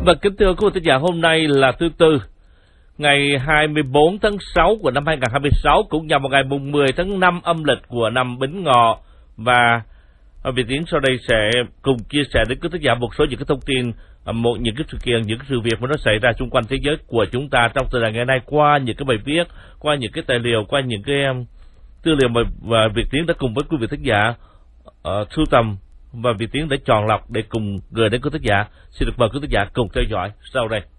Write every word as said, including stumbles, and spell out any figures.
Và kính thưa quý vị thính giả, hôm nay là thứ Tư, ngày hai mươi bốn tháng sáu của năm hai nghìn không trăm hai mươi sáu, cũng nhằm vào ngày mùng mười tháng năm âm lịch của năm Bính Ngọ. Và Việt Tiến sau đây sẽ cùng chia sẻ đến quý thính giả một số những cái thông tin, một những cái sự kiện, những cái sự việc mà nó xảy ra xung quanh thế giới của chúng ta trong thời đại ngày nay qua những cái bài viết, qua những cái tài liệu, qua những cái tư liệu mà Việt Tiến đã cùng với quý vị thính giả uh, sưu tầm và Việt Tiến đã chọn lọc để cùng gửi đến quý thính giả. Xin được mời quý thính giả cùng theo dõi sau đây.